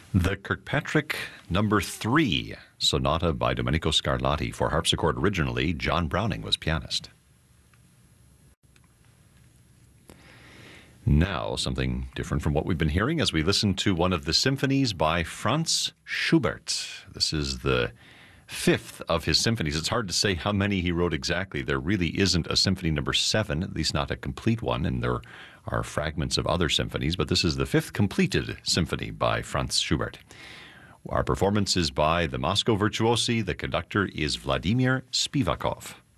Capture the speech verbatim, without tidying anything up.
The Kirkpatrick Number Three Sonata by Domenico Scarlatti for harpsichord. Originally, John Browning was pianist. Now, something different from what we've been hearing as we listen to one of the symphonies by Franz Schubert. This is the fifth of his symphonies. It's hard to say how many he wrote exactly. There really isn't a symphony number seven, at least not a complete one, and there are fragments of other symphonies, but this is the fifth completed symphony by Franz Schubert. Our performance is by the Moscow Virtuosi. The conductor is Vladimir Spivakov.